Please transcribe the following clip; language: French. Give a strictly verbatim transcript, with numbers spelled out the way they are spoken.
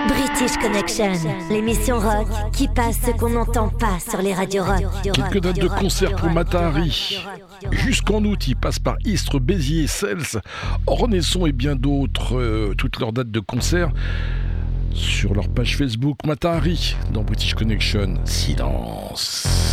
British Connection, l'émission rock qui passe ce qu'on n'entend pas sur les radios rock. Quelques dates de concert pour Mata Hari. Jusqu'en août, il passe par Istres, Béziers, Cels, Ornesson et bien d'autres. Euh, toutes leurs dates de concert sur leur page Facebook Mata Hari dans British Connection. Silence.